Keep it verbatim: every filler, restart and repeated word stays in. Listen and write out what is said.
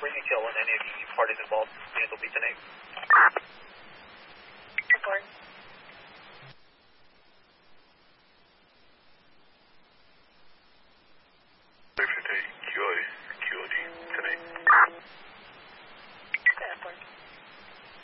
for detail on any of the parties involved. Vehicle be ten eight.